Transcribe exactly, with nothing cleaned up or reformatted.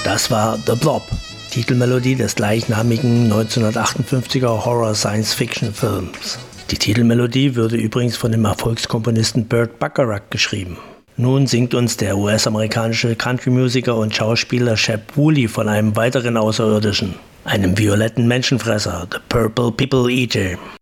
Das war The Blob, Titelmelodie des gleichnamigen neunzehnhundertachtundfünfziger Horror-Science-Fiction-Films. Die Titelmelodie wurde übrigens von dem Erfolgskomponisten Burt Bacharach geschrieben. Nun singt uns der U S-amerikanische Country-Musiker und Schauspieler Shep Woolley von einem weiteren Außerirdischen, einem violetten Menschenfresser, The Purple People Eater.